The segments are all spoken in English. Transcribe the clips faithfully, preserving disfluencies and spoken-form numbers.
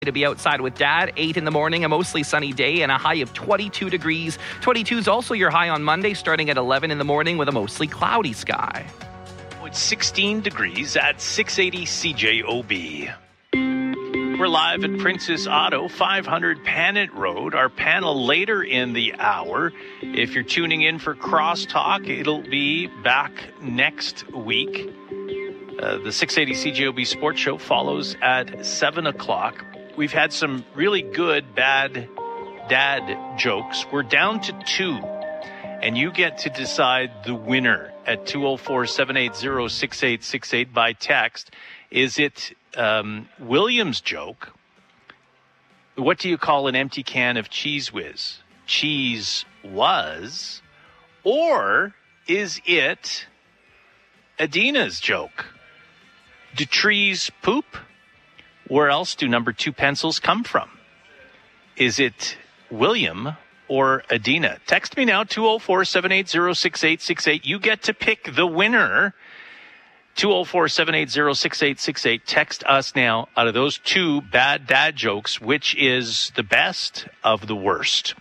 To be outside with Dad, eight in the morning, a mostly sunny day, and a high of twenty-two degrees. twenty-two is also your high on Monday, starting at eleven in the morning with a mostly cloudy sky. It's sixteen degrees at six eighty C J O B. We're live at Princess Auto, five hundred Panet Road. Our panel later in the hour. If you're tuning in for Crosstalk, it'll be back next week. Uh, the six eighty C J O B Sports Show follows at seven o'clock. We've had some really good, bad dad jokes. We're down to two, and you get to decide the winner at two oh four, seven eight zero, six eight six eight by text. Is it um, William's joke? What do you call an empty can of Cheese Whiz? Cheese was? Or is it Adina's joke? Do trees poop? Where else do number two pencils come from? Is it William or Adina? Text me now, two oh four, seven eight zero, six eight six eight. You get to pick the winner. two oh four, seven eight zero, six eight six eight. Text us now out of those two bad dad jokes, which is the best of the worst.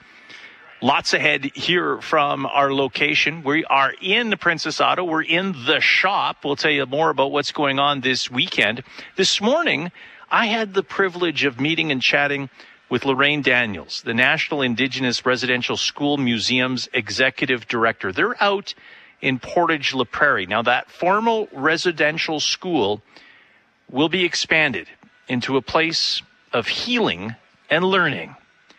Lots ahead here from our location. We are in the Princess Auto. We're in the shop. We'll tell you more about what's going on this weekend. This morning, I had the privilege of meeting and chatting with Lorraine Daniels, the National Indigenous Residential School Museum's executive director. They're out in Portage La Prairie. Now, that formal residential school will be expanded into a place of healing and learning.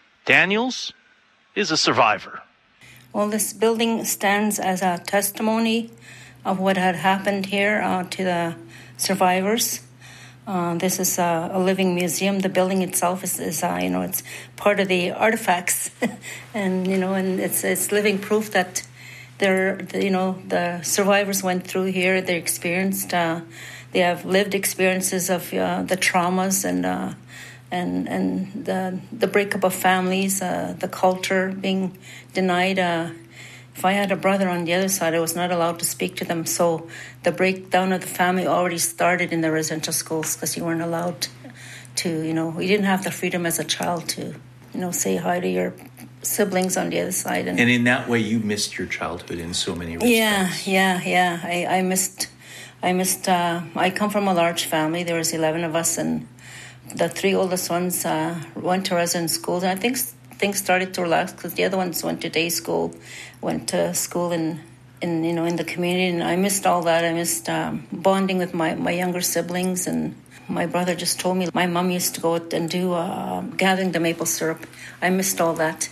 Daniels is a survivor. Well, this building stands as a testimony of what had happened here uh, to the survivors. Uh, this is a, a living museum. The building itself is, is uh, you know, it's part of the artifacts, and you know, and it's it's living proof that they're, you know, the survivors went through here. They experienced, uh, they have lived experiences of uh, the traumas and uh, and and the the breakup of families, uh, the culture being denied. Uh, If I had a brother on the other side, I was not allowed to speak to them. So the breakdown of the family already started in the residential schools because you weren't allowed to, you know, you didn't have the freedom as a child to, you know, say hi to your siblings on the other side. And, and in that way, you missed your childhood in so many respects. Yeah, yeah, yeah. I, I missed, I missed, uh, I come from a large family. There was eleven of us, and the three oldest ones uh, went to resident schools. And I think things started to relax because the other ones went to day school, went to school in, in you know, in the community, and I missed all that. I missed um, bonding with my, my younger siblings, and my brother just told me my mom used to go out and do uh, gathering the maple syrup. I missed all that.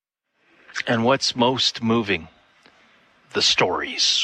And what's most moving? The stories.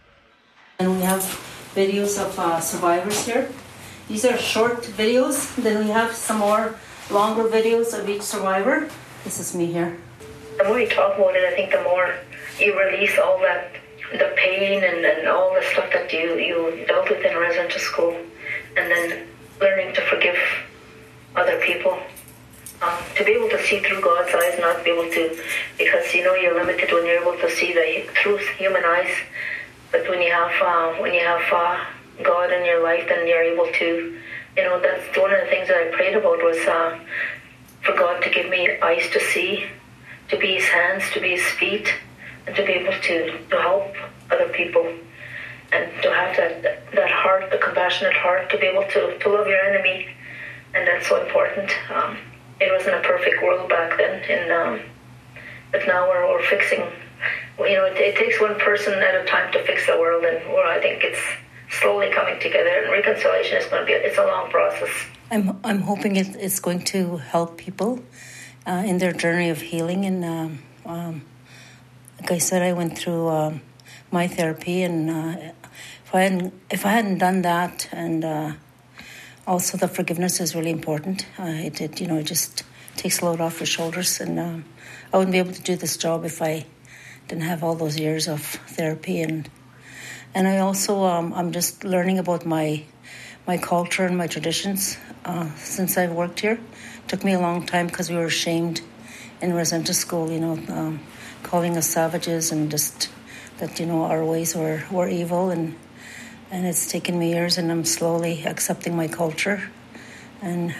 And we have videos of uh, survivors here. These are short videos. Then we have some more longer videos of each survivor. This is me here. The more you talk about it, I think the more you release all that, the pain and, and all the stuff that you, you dealt with in residential school, and then learning to forgive other people. Um, to be able to see through God's eyes, not be able to, because you know you're limited when you're able to see the through human eyes. But when you have uh, when you have uh, God in your life, then you're able to, you know, that's one of the things that I prayed about was uh, for God to give me eyes to see, to be His hands, to be His feet, and to be able to, to help other people, and to have that that heart, the compassionate heart, to be able to, to love your enemy, and that's so important. Um, it wasn't a perfect world back then, and um, but now we're, we're fixing. You know, it, it takes one person at a time to fix the world, and well, I think it's slowly coming together. And reconciliation is going to be it's a long process. I'm I'm hoping it, it's going to help people uh, in their journey of healing. And um, um, like I said, I went through um, my therapy, and uh, if I hadn't if I hadn't done that, and uh, also the forgiveness is really important. Uh, it, it you know it just takes a load off your shoulders, and um, I wouldn't be able to do this job if I didn't have all those years of therapy. And and I also um, I'm just learning about my my culture and my traditions uh, since I've worked here. It took me a long time because we were ashamed in residential school, you know, um, calling us savages, and just that, you know, our ways were, were evil. And and it's taken me years, and I'm slowly accepting my culture and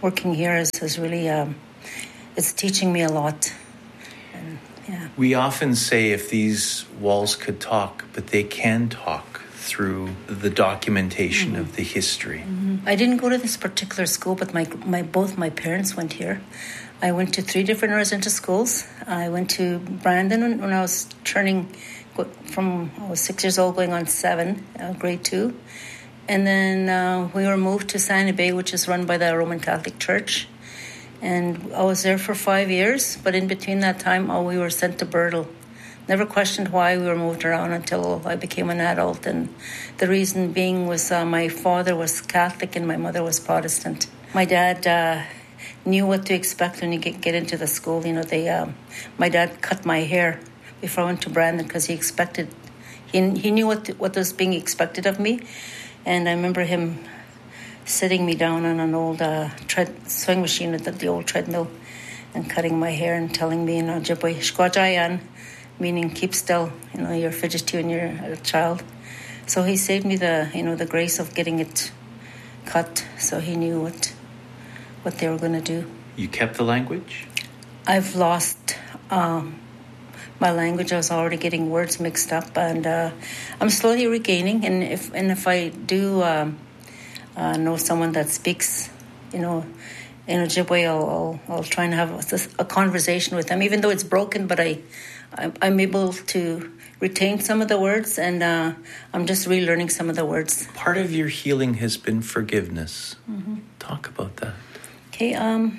working here is, is really, um, it's teaching me a lot. And, yeah. We often say if these walls could talk, but they can talk through the documentation mm-hmm. of the history. Mm-hmm. I didn't go to this particular school, but my, my both my parents went here. I went to three different residential schools. I went to Brandon when, when I was turning from I was six years old, going on seven, uh, grade two. And then uh, we were moved to Sandy Bay, which is run by the Roman Catholic Church. And I was there for five years, but in between that time, oh, we were sent to Birtle. Never questioned why we were moved around until I became an adult. And the reason being was uh, my father was Catholic and my mother was Protestant. My dad uh, knew what to expect when you get, get into the school. You know, they um, my dad cut my hair before I went to Brandon because he expected, he, he knew what what was being expected of me. And I remember him sitting me down on an old uh, tread, swing machine at the, the old treadmill and cutting my hair and telling me, you know, Jiboy, shkwajayan, meaning keep still, you know, you're fidgety when you're a child. So he saved me the, you know, the grace of getting it cut, so he knew what what they were going to do. You kept the language? I've lost um, my language. I was already getting words mixed up, and uh, I'm slowly regaining. And if and if I do um, uh, know someone that speaks, you know, in Ojibwe, I'll, I'll I'll try and have a, a conversation with them, even though it's broken. But I, I'm able to retain some of the words, and uh, I'm just relearning some of the words. Part of your healing has been forgiveness. Mm-hmm. Talk about that. Okay. Um,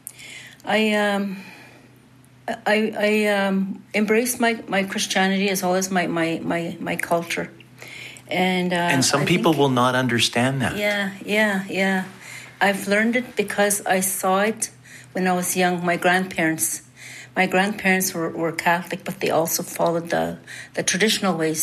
I um. I, I um, embrace my, my Christianity as well as my, my, my, my culture. And uh, and some I people think, will not understand that. Yeah, yeah, yeah. I've learned it because I saw it when I was young. My grandparents, my grandparents were, were Catholic, but they also followed the, the traditional ways.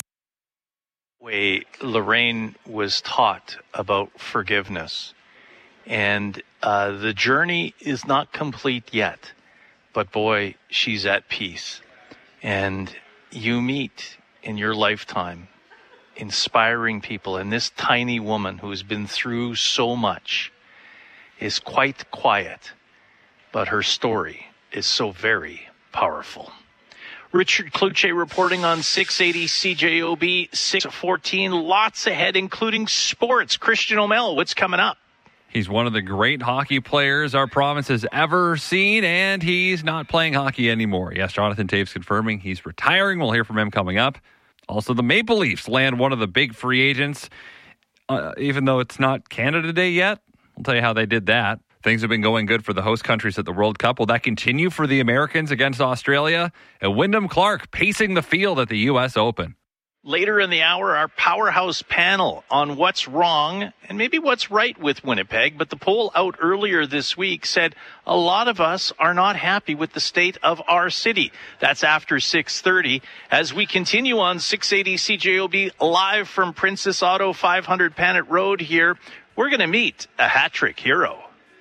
Way Lorraine was taught about forgiveness. And uh, the journey is not complete yet. But boy, she's at peace. And you meet in your lifetime inspiring people. And this tiny woman who's been through so much is quite quiet, but her story is so very powerful. Richard Cloutier reporting on six eighty C J O B six fourteen. Lots ahead, including sports. Christian O'Mell, what's coming up? He's one of the great hockey players our province has ever seen, and he's not playing hockey anymore. Yes, Jonathan Toews confirming he's retiring. We'll hear from him coming up. Also, the Maple Leafs land one of the big free agents, uh, even though it's not Canada Day yet. I'll tell you how they did that. Things have been going good for the host countries at the World Cup. Will that continue for the Americans against Australia? And Wyndham Clark pacing the field at the U S Open. Later in the hour, our powerhouse panel on what's wrong and maybe what's right with Winnipeg. But the poll out earlier this week said a lot of us are not happy with the state of our city. That's after six thirty. As we continue on six eighty C J O B live from Princess Auto five hundred Panet Road here, we're going to meet a hat-trick hero.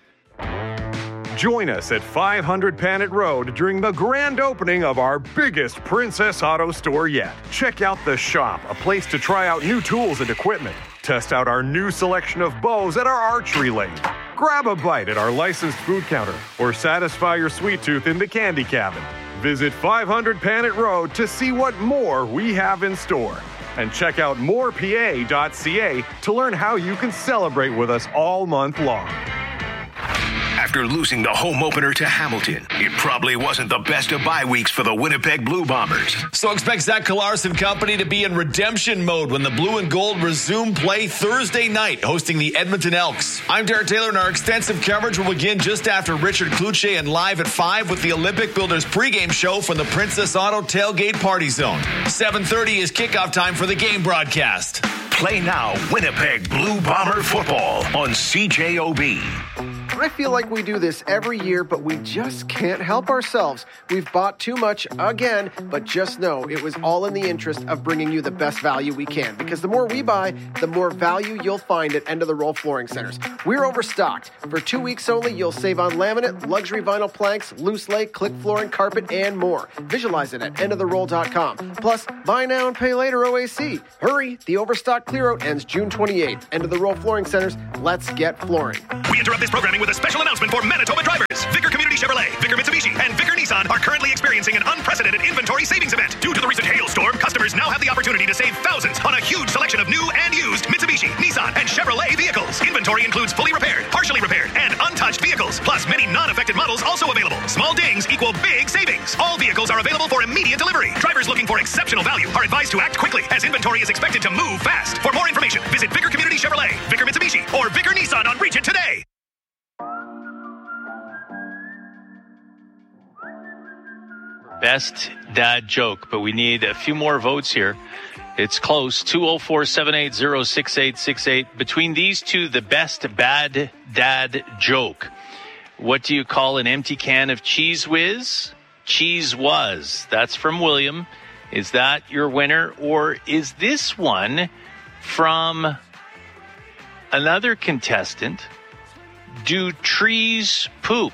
Join us at five hundred Panet Road during the grand opening of our biggest Princess Auto store yet. Check out The Shop, a place to try out new tools and equipment. Test out our new selection of bows at our archery lane. Grab a bite at our licensed food counter or satisfy your sweet tooth in the candy cabin. Visit five hundred Panet Road to see what more we have in store. And check out more p a dot c a to learn how you can celebrate with us all month long. After losing the home opener to Hamilton, it probably wasn't the best of bye weeks for the Winnipeg Blue Bombers. So expect Zach Klarson company to be in redemption mode when the Blue and Gold resume play Thursday night, hosting the Edmonton Elks. I'm Derek Taylor, and our extensive coverage will begin just after Richard Cloutier and live at five with the Olympic Builders pregame show from the Princess Auto Tailgate Party Zone. seven thirty is kickoff time for the game broadcast. Play now Winnipeg Blue Bomber football on C J O B. I feel like we do this every year, but we just can't help ourselves. We've bought too much again, but just know it was all in the interest of bringing you the best value we can. Because the more we buy, the more value you'll find at End of the Roll Flooring Centers. We're overstocked. For two weeks only, you'll save on laminate, luxury vinyl planks, loose lay, click flooring, carpet, and more. Visualize it at end of the roll dot com. Plus, buy now and pay later O A C. Hurry, the overstock clear out ends June twenty-eighth. End of the Roll Flooring Centers. Let's get flooring. We interrupt this programming with with a special announcement for Manitoba drivers. Vicar Community Chevrolet, Vicar Mitsubishi, and Vicar Nissan are currently experiencing an unprecedented inventory savings event. Due to the recent hailstorm, customers now have the opportunity to save thousands on a huge selection of new and used Mitsubishi, Nissan, and Chevrolet vehicles. Inventory includes fully repaired, partially repaired, and untouched vehicles, plus many non-affected models also available. Small dings equal big savings. All vehicles are available for immediate delivery. Drivers looking for exceptional value are advised to act quickly, as inventory is expected to move fast. For more information, visit Vicar Community Chevrolet, Vicar Mitsubishi, or Vicar Nissan on Regent today. Best dad joke, but we need a few more votes here. It's close. two oh four, seven eight zero, six eight six eight. Between these two, the best bad dad joke. What do you call an empty can of Cheese Whiz? Cheese Was. That's from William. Is that your winner? Or is this one from another contestant? Do trees poop?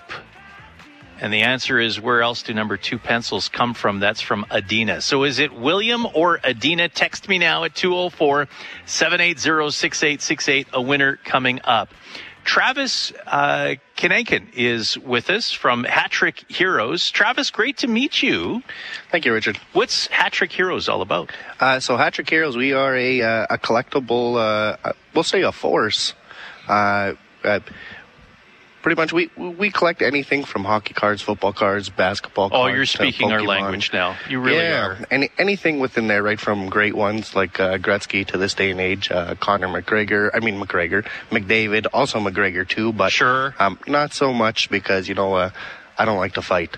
And the answer is, where else do number two pencils come from? That's from Adina. So is it William or Adina? Text me now at two oh four, seven eight zero, six eight six eight. A winner coming up. Travis uh, Kinankin is with us from Hat-Trick Heroes. Travis, great to meet you. Thank you, Richard. What's Hat-Trick Heroes all about? Uh, so Hat-Trick Heroes, we are a, uh, a collectible, uh, we'll say a force. Uh, uh, pretty much, we we collect anything from hockey cards, football cards, basketball cards. Oh, you're speaking our language now. You really yeah, are. Any, anything within there, right from great ones like uh, Gretzky to this day and age, uh, Conor McGregor, I mean McGregor, McDavid, also McGregor too, but sure. um, not so much because, you know, uh, I don't like to fight.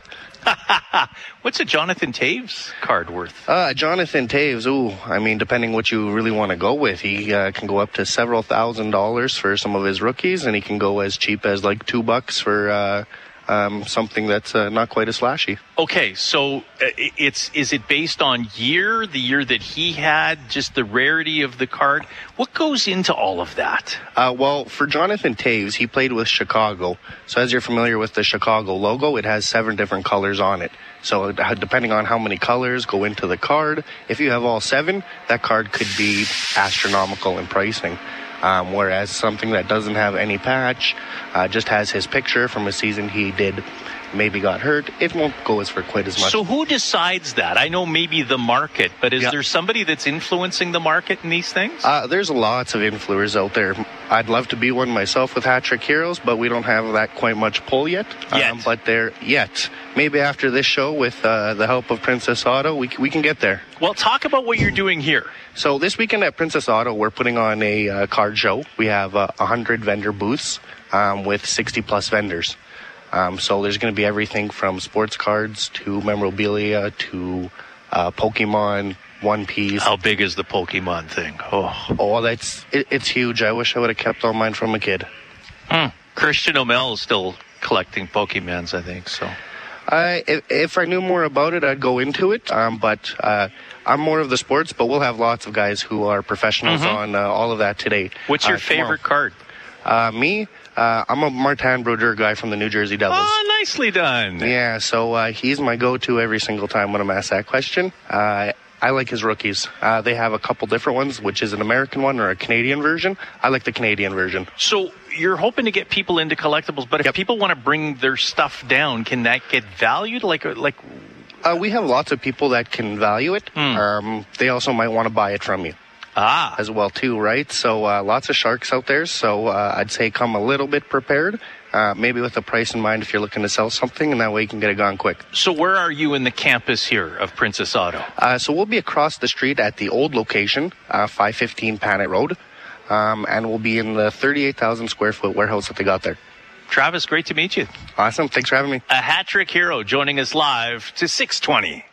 What's a Jonathan Toews card worth? Uh, Jonathan Toews, ooh, I mean, depending what you really want to go with, he uh, can go up to several thousand dollars for some of his rookies, and he can go as cheap as like two bucks for uh, um, something that's uh, not quite as flashy. Okay, so uh, it's is it based on year, the year that he had, just the rarity of the card? What goes into all of that? Uh, well, for Jonathan Toews, he played with Chicago. So as you're familiar with the Chicago logo, it has seven different colors on it. So depending on how many colors go into the card, if you have all seven, that card could be astronomical in pricing. Um, whereas something that doesn't have any patch, uh, just has his picture from a season he did, maybe got hurt, it won't go as for quite as much. So who decides that? I know maybe the market, but is yeah. there somebody that's influencing the market in these things? Uh, there's lots of influencers out there. I'd love to be one myself with Hat-Trick Heroes, but we don't have that quite much pull yet. Yet. Um, but they're yet. Maybe after this show, with uh, the help of Princess Auto, we we can get there. Well, talk about what you're doing here. So this weekend at Princess Auto, we're putting on a uh, card show. We have uh, one hundred vendor booths um, with sixty plus vendors. Um, so there's going to be everything from sports cards to memorabilia to uh, Pokemon, One Piece. How big is the Pokemon thing? Oh, oh, that's it, it's huge. I wish I would have kept all mine from a kid. Hmm. Christian O'Mell is still collecting Pokemons, I think. So, uh, if, if I knew more about it, I'd go into it. Um, but uh, I'm more of the sports. But we'll have lots of guys who are professionals mm-hmm. on uh, all of that today. What's your uh, favorite card? Uh, me. Uh, I'm a Martin Brodeur guy from the New Jersey Devils. Oh, nicely done. Yeah, so uh, he's my go-to every single time when I'm asked that question. Uh, I like his rookies. Uh, they have a couple different ones, which is an American one or a Canadian version. I like the Canadian version. So you're hoping to get people into collectibles, but if yep. people want to bring their stuff down, can that get valued? Like, like, uh, we have lots of people that can value it. Hmm. Um, they also might want to buy it from you. Ah. As well, too, right? So uh, lots of sharks out there. So uh, I'd say come a little bit prepared, uh, maybe with a price in mind if you're looking to sell something, and that way you can get it gone quick. So where are you in the campus here of Princess Auto? Uh, so we'll be across the street at the old location, uh, five fifteen Panet Road, um, and we'll be in the thirty-eight thousand square foot warehouse that they got there. Travis, great to meet you. Awesome. Thanks for having me. A Hat-Trick Hero joining us live to six twenty.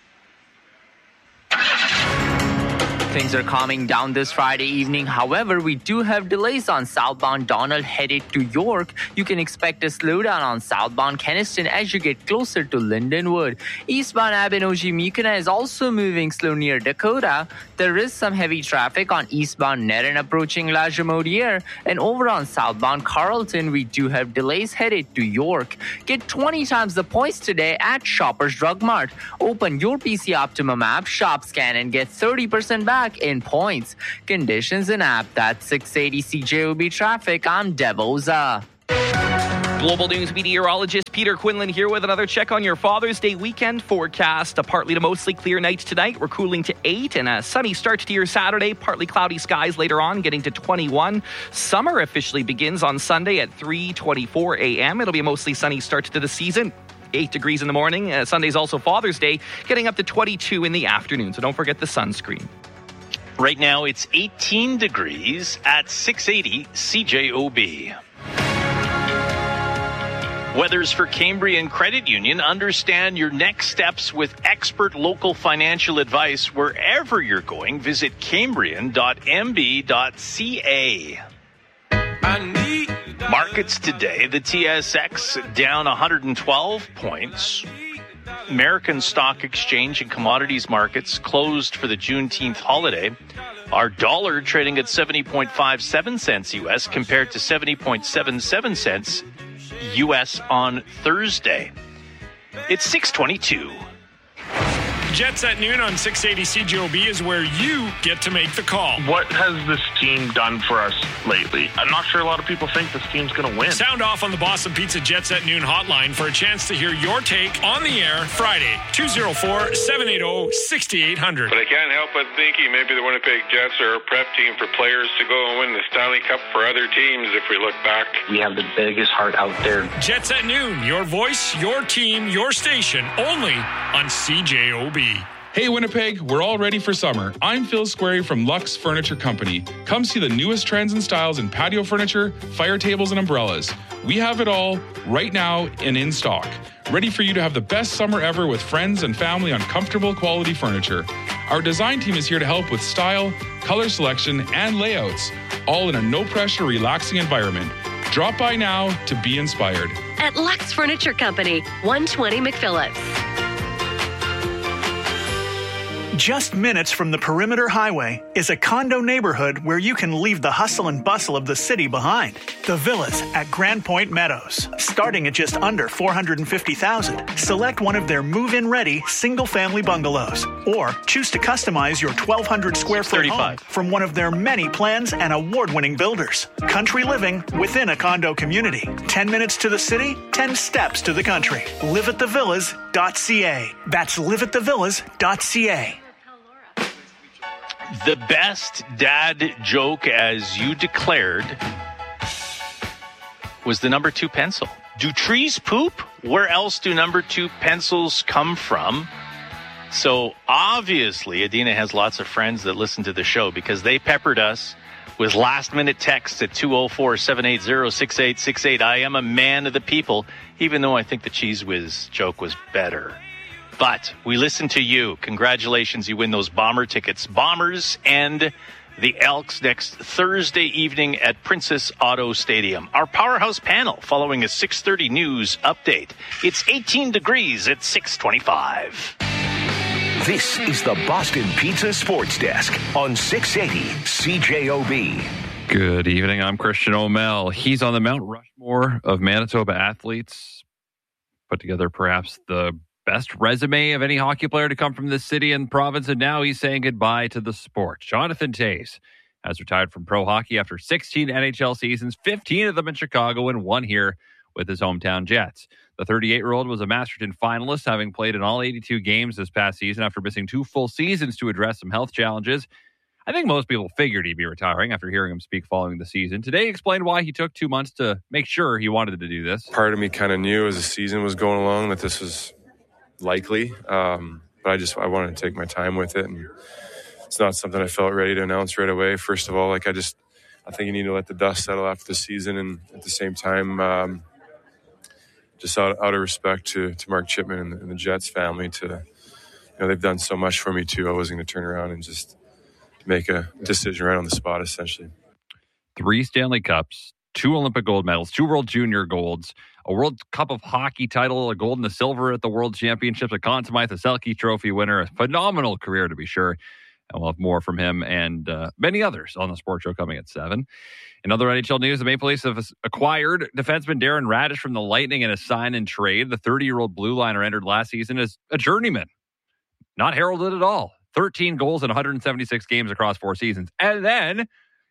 Things are calming down this Friday evening. However, we do have delays on southbound Donald headed to York. You can expect a slowdown on southbound Kenniston as you get closer to Lindenwood. Eastbound Abenoji-Mukina is also moving slow near Dakota. There is some heavy traffic on eastbound Nerin approaching La Jamodiere. And over on southbound Carleton, we do have delays headed to York. Get twenty times the points today at Shoppers Drug Mart. Open your P C Optimum app, shop scan, and get thirty percent back in points. Conditions in app. That's six eighty C J O B traffic. I'm Devoza. Global News meteorologist Peter Quinlan here with another check on your Father's Day weekend forecast. A partly to mostly clear night tonight. We're cooling to eight and a sunny start to your Saturday. Partly cloudy skies later on, getting to twenty-one. Summer officially begins on Sunday at three twenty-four a.m. It'll be a mostly sunny start to the season. eight degrees in the morning. Uh, Sunday's also Father's Day, getting up to twenty-two in the afternoon. So don't forget the sunscreen. Right now it's eighteen degrees at six eighty C J O B. Weathers for Cambrian Credit Union. Understand your next steps with expert local financial advice wherever you're going. Visit cambrian dot m b dot c a. Markets today, the T S X down one hundred twelve points. American Stock Exchange and commodities markets closed for the Juneteenth holiday. Our dollar trading at seventy point five seven cents U S compared to seventy point seven seven cents U S on Thursday. It's six twenty-two. Jets at noon on six eighty C J O B is where you get to make the call. What has this team done for us lately? I'm not sure a lot of people think this team's going to win. Sound off on the Boston Pizza Jets at noon hotline for a chance to hear your take on the air Friday, two oh four, seven eight oh, six eight hundred. But I can't help but thinking maybe the Winnipeg Jets are a prep team for players to go and win the Stanley Cup for other teams if we look back. We have the biggest heart out there. Jets at noon, your voice, your team, your station, only on C J O B. Hey Winnipeg, we're all ready for summer. I'm Phil Squarey from Lux Furniture Company. Come see the newest trends and styles in patio furniture, fire tables, and umbrellas. We have it all right now and in stock. Ready for you to have the best summer ever with friends and family on comfortable quality furniture. Our design team is here to help with style, color selection, and layouts, all in a no-pressure, relaxing environment. Drop by now to be inspired. At Lux Furniture Company, one twenty McPhillips. Just minutes from the Perimeter Highway is a condo neighborhood where you can leave the hustle and bustle of the city behind. The Villas at Grand Point Meadows. Starting at just under four hundred fifty thousand dollars, select one of their move-in ready single-family bungalows or choose to customize your twelve hundred square foot home from one of their many plans and award-winning builders. Country living within a condo community. ten minutes to the city, ten steps to the country. live at the villas dot c a. That's live at the villas dot c a. The best dad joke, as you declared, was the number two pencil. Do trees poop? Where else do number two pencils come from? So obviously, Adina has lots of friends that listen to the show because they peppered us with last-minute texts at two oh four, seven eight oh, six eight six eight. I am a man of the people, even though I think the Cheese Whiz joke was better. But we listen to you. Congratulations, you win those Bomber tickets. Bombers and the Elks next Thursday evening at Princess Auto Stadium. Our Powerhouse panel following a six thirty news update. It's eighteen degrees at six twenty-five. This is the Boston Pizza Sports Desk on six eighty C J O B. Good evening. I'm Christian O'Mell. He's on the Mount Rushmore of Manitoba athletes. Put together perhaps the best resume of any hockey player to come from this city and province, and now he's saying goodbye to the sport. Jonathan Toews has retired from pro hockey after sixteen N H L seasons, fifteen of them in Chicago, and one here with his hometown Jets. The thirty-eight-year-old was a Masterton finalist, having played in all eighty-two games this past season after missing two full seasons to address some health challenges. I think most people figured he'd be retiring after hearing him speak following the season. Today, he explained why he took two months to make sure he wanted to do this. Part of me kind of knew as the season was going along that this was likely, um, but I just I wanted to take my time with it, and it's not something I felt ready to announce right away. First of all, like I just I think you need to let the dust settle after the season, and at the same time, um, just out, out of respect to, to Mark Chipman and the, and the Jets family, to you know they've done so much for me too. I wasn't going to turn around and just make a decision right on the spot. Essentially, three Stanley Cups, two Olympic gold medals, two World Junior golds, a World Cup of Hockey title, a gold and a silver at the World Championships, a Conn Smythe, a Selke Trophy winner, a phenomenal career to be sure. And we'll have more from him and uh, many others on the Sports Show coming at seven. In other N H L news, the Maple Leafs have acquired defenseman Darren Radish from the Lightning in a sign and trade. The thirty-year-old blue liner entered last season as a journeyman. Not heralded at all. thirteen goals in one hundred seventy-six games across four seasons. And then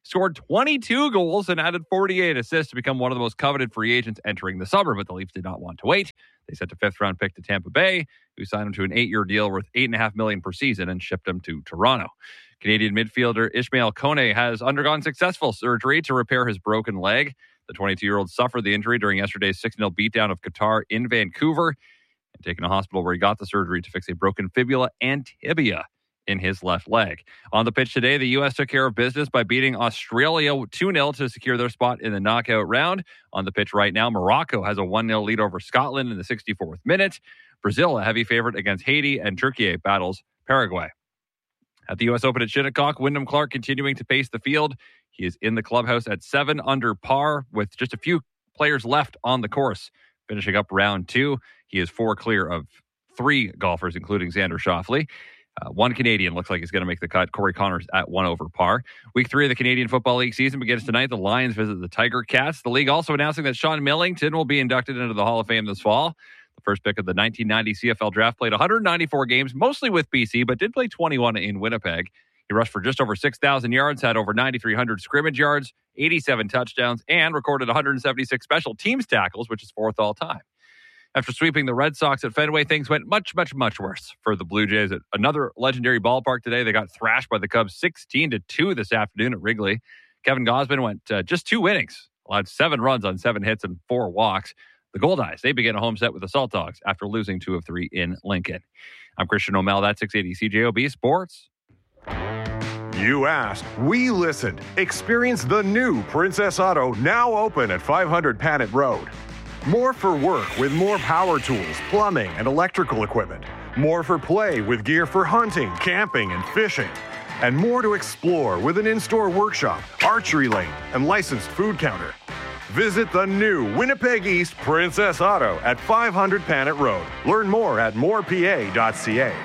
scored twenty-two goals and added forty-eight assists to become one of the most coveted free agents entering the summer, but the Leafs did not want to wait. They sent a fifth-round pick to Tampa Bay, who signed him to an eight-year deal worth eight point five million dollars per season and shipped him to Toronto. Canadian midfielder Ishmael Kone has undergone successful surgery to repair his broken leg. The twenty-two-year-old suffered the injury during yesterday's six nil beatdown of Qatar in Vancouver and taken to hospital where he got the surgery to fix a broken fibula and tibia in his left leg. On the pitch today, the U S took care of business by beating Australia two nil to secure their spot in the knockout round. On the pitch right now, Morocco has a one nil lead over Scotland in the sixty-fourth minute. Brazil, a heavy favorite against Haiti, and Turkey battles Paraguay. At the U S Open at Shinnecock, Wyndham Clark continuing to pace the field. He is in the clubhouse at seven under par with just a few players left on the course. Finishing up round two, he is four clear of three golfers, including Xander Schauffele. Uh, one Canadian looks like he's going to make the cut. Corey Connors at one over par. Week three of the Canadian Football League season begins tonight. The Lions visit the Tiger Cats. The league also announcing that Sean Millington will be inducted into the Hall of Fame this fall. The first pick of the nineteen ninety C F L draft, played one hundred ninety-four games, mostly with B C, but did play twenty-one in Winnipeg. He rushed for just over six thousand yards, had over ninety-three hundred scrimmage yards, eighty-seven touchdowns, and recorded one hundred seventy-six special teams tackles, which is fourth all time. After sweeping the Red Sox at Fenway, things went much, much, much worse for the Blue Jays at another legendary ballpark today. They got thrashed by the Cubs sixteen to two this afternoon at Wrigley. Kevin Gausman went uh, just two innings, allowed seven runs on seven hits and four walks. The Goldeyes, they begin a home set with the Salt Dogs after losing two of three in Lincoln. I'm Christian O'Mell. That's six eighty C J O B Sports. You asked, we listened. Experience the new Princess Auto, now open at five hundred Panet Road. More for work with more power tools, plumbing, and electrical equipment. More for play with gear for hunting, camping, and fishing. And more to explore with an in-store workshop, archery lane, and licensed food counter. Visit the new Winnipeg East Princess Auto at five hundred Panet Road. Learn more at more p a dot c a.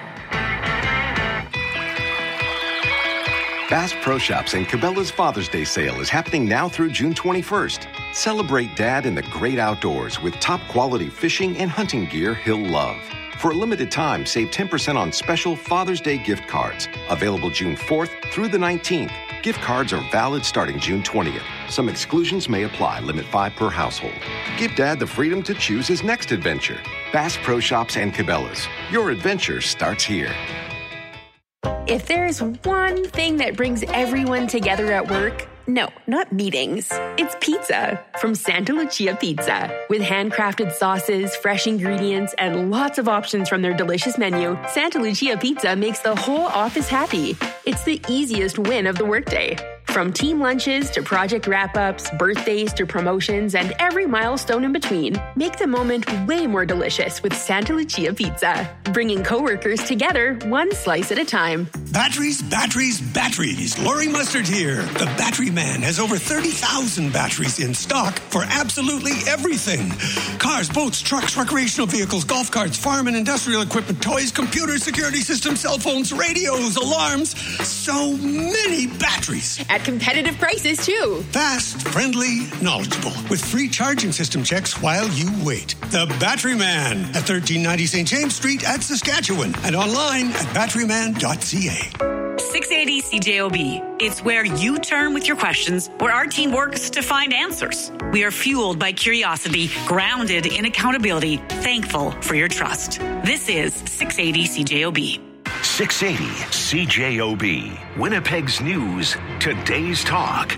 Bass Pro Shops and Cabela's Father's Day sale is happening now through June twenty-first. Celebrate Dad in the great outdoors with top quality fishing and hunting gear he'll love. For a limited time, save ten percent on special Father's Day gift cards. Available June fourth through the nineteenth. Gift cards are valid starting June twentieth. Some exclusions may apply. Limit five per household. Give Dad the freedom to choose his next adventure. Bass Pro Shops and Cabela's. Your adventure starts here. If there's one thing that brings everyone together at work, no, not meetings. It's pizza from Santa Lucia Pizza. With handcrafted sauces, fresh ingredients, and lots of options from their delicious menu, Santa Lucia Pizza makes the whole office happy. It's the easiest win of the workday. From team lunches to project wrap-ups, birthdays to promotions, and every milestone in between, make the moment way more delicious with Santa Lucia Pizza. Bringing coworkers together one slice at a time. Batteries, batteries, batteries. Lori Mustard here. The Battery Man has over thirty thousand batteries in stock for absolutely everything. Cars, boats, trucks, recreational vehicles, golf carts, farm and industrial equipment, toys, computers, security systems, cell phones, radios, alarms. So many batteries. At competitive prices, too. Fast, friendly, knowledgeable. With free charging system checks while you wait. The Battery Man at thirteen ninety Saint James Street at Saskatchewan. And online at battery man dot c a. six eighty C J O B. It's where you turn with your questions, where our team works to find answers. We are fueled by curiosity, grounded in accountability, thankful for your trust. This is six eighty C J O B. six eighty C J O B. Winnipeg's News, today's talk.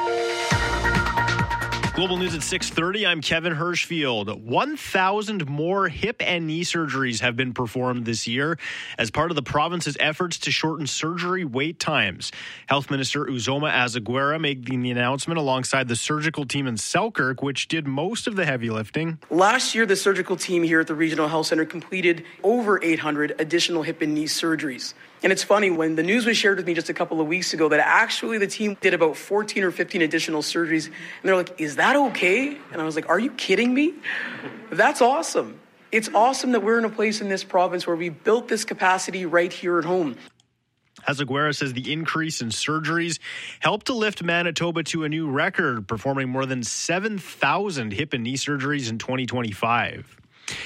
Global News at six thirty. I'm Kevin Hirschfield. one thousand more hip and knee surgeries have been performed this year as part of the province's efforts to shorten surgery wait times. Health Minister Uzoma Azaguera made the announcement alongside the surgical team in Selkirk, which did most of the heavy lifting. Last year, the surgical team here at the Regional Health Centre completed over eight hundred additional hip and knee surgeries. And it's funny, when the news was shared with me just a couple of weeks ago that actually the team did about fourteen or fifteen additional surgeries, and they're like, is that okay? And I was like, are you kidding me? That's awesome. It's awesome that we're in a place in this province where we built this capacity right here at home. Azaguera says the increase in surgeries helped to lift Manitoba to a new record, performing more than seven thousand hip and knee surgeries in twenty twenty-five.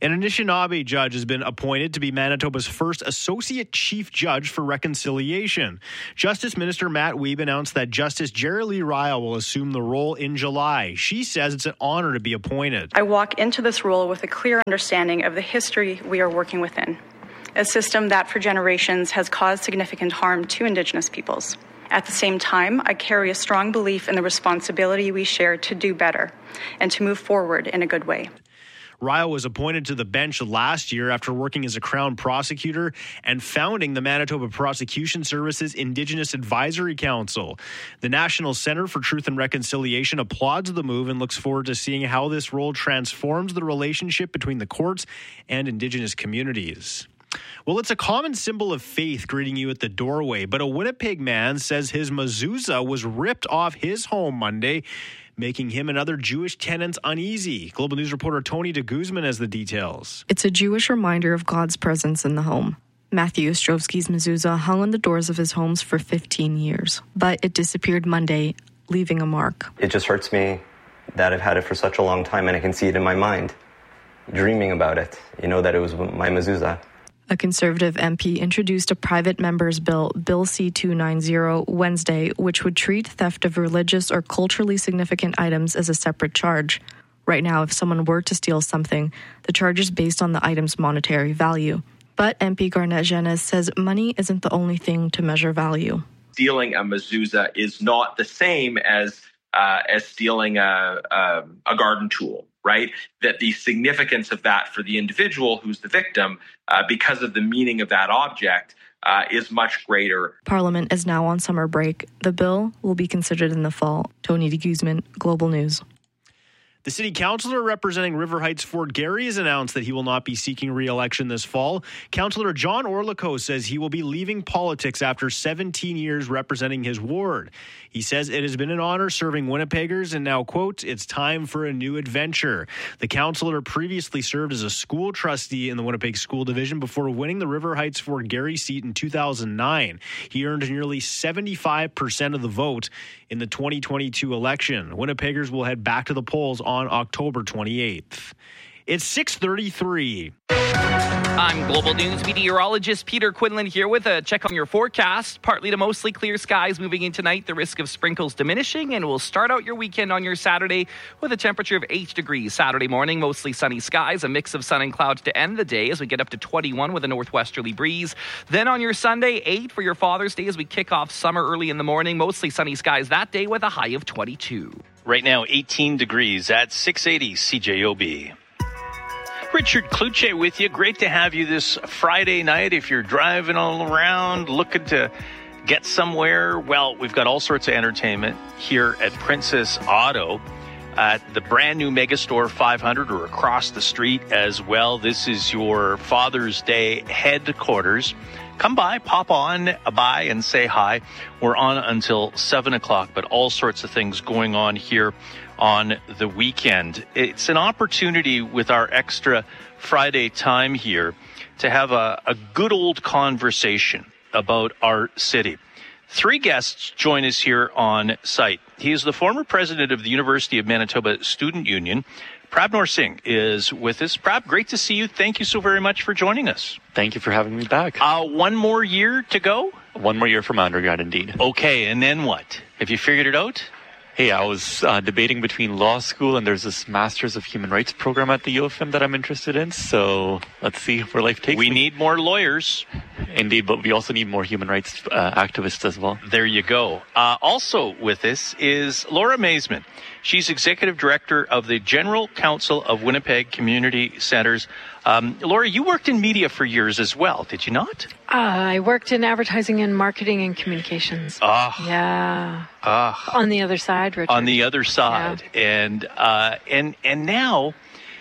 An Anishinaabe judge has been appointed to be Manitoba's first Associate Chief Judge for Reconciliation. Justice Minister Matt Wiebe announced that Justice Jerry Lee Ryle will assume the role in July. She says it's an honor to be appointed. I walk into this role with a clear understanding of the history we are working within, a system that for generations has caused significant harm to Indigenous peoples. At the same time, I carry a strong belief in the responsibility we share to do better and to move forward in a good way. Ryle was appointed to the bench last year after working as a Crown prosecutor and founding the Manitoba Prosecution Services Indigenous Advisory Council. The National Centre for Truth and Reconciliation applauds the move and looks forward to seeing how this role transforms the relationship between the courts and Indigenous communities. Well, it's a common symbol of faith greeting you at the doorway, but a Winnipeg man says his mezuzah was ripped off his home Monday, making him and other Jewish tenants uneasy. Global News reporter Tony de Guzman has the details. It's a Jewish reminder of God's presence in the home. Matthew Ostrovsky's mezuzah hung on the doors of his homes for fifteen years, but it disappeared Monday, leaving a mark. It just hurts me that I've had it for such a long time and I can see it in my mind, dreaming about it, you know, that it was my mezuzah. A Conservative M P introduced a private member's bill, Bill C two ninety, Wednesday, which would treat theft of religious or culturally significant items as a separate charge. Right now, if someone were to steal something, the charge is based on the item's monetary value. But M P Garnett Genes says money isn't the only thing to measure value. Stealing a mezuzah is not the same as uh, as stealing a, a, a garden tool. Right? That the significance of that for the individual who's the victim, uh, because of the meaning of that object, uh, is much greater. Parliament is now on summer break. The bill will be considered in the fall. Tony de Guzman, Global News. The city councillor representing River Heights Fort Garry has announced that he will not be seeking re-election this fall. Councillor John Orlico says he will be leaving politics after seventeen years representing his ward. He says it has been an honor serving Winnipeggers and now, quote, it's time for a new adventure. The councillor previously served as a school trustee in the Winnipeg School Division before winning the River Heights Fort Garry seat in two thousand nine. He earned nearly seventy-five percent of the vote in the twenty twenty-two election. Winnipeggers will head back to the polls on October twenty-eighth. It's six thirty-three. I'm Global News meteorologist Peter Quinlan here with a check on your forecast. Partly to mostly clear skies moving in tonight, the risk of sprinkles diminishing, and we'll start out your weekend on your Saturday with a temperature of eight degrees. Saturday morning, mostly sunny skies, a mix of sun and clouds to end the day as we get up to twenty-one with a northwesterly breeze. Then on your Sunday, eight for your Father's Day as we kick off summer early in the morning, mostly sunny skies that day with a high of twenty-two. Right now, eighteen degrees at six eighty C J O B. Richard Kluche with you. Great to have you this Friday night. If you're driving all around looking to get somewhere, well, we've got all sorts of entertainment here at Princess Auto at the brand new Megastore five hundred or across the street as well. This is your Father's Day headquarters. Come by, pop on by and say hi. We're on until seven o'clock, but all sorts of things going on here on the weekend. It's an opportunity with our extra Friday time here to have a, a good old conversation about our city. Three guests join us here on site. He is the former president of the University of Manitoba Student Union. Prabnor Singh is with us. Prab, great to see you. Thank you so very much for joining us. Thank you for having me back. Uh, one more year to go? One more year from undergrad, indeed. Okay, and then what? Have you figured it out? Hey, I was uh, debating between law school and there's this Masters of Human Rights program at the U of M that I'm interested in. So let's see where life takes we me. We need more lawyers. Indeed, but we also need more human rights uh, activists as well. There you go. Uh, also with us is Laura Maisman. She's Executive Director of the General Council of Winnipeg Community Centres. Um, Laura, you worked in media for years as well, did you not? Uh, I worked in advertising and marketing and communications. Ah. Yeah. Ah. On the other side, Richard. On the other side. Yeah. And, uh, and, and now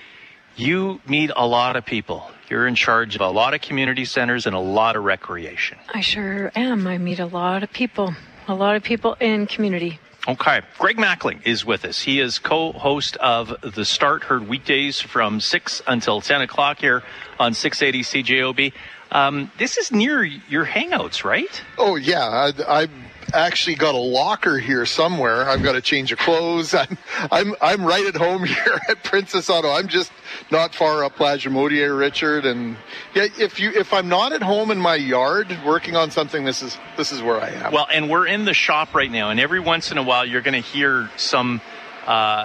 you meet a lot of people. You're in charge of a lot of community centers and a lot of recreation. I sure am. I meet a lot of people, a lot of people in community. Okay. Greg Mackling is with us. He is co-host of The Start, heard weekdays from six until ten o'clock here on six eighty C J O B. Um, this is near your hangouts, right? Oh, yeah. I, I'm actually got a locker here somewhere. I've got to change of clothes. I'm, I'm, I'm right at home here at Princess Auto. I'm just not far up Lagimodiere, Richard. And yeah, if you, if I'm not at home in my yard working on something, this is, this is where I am. Well, and we're in the shop right now, and every once in a while you're going to hear some, uh,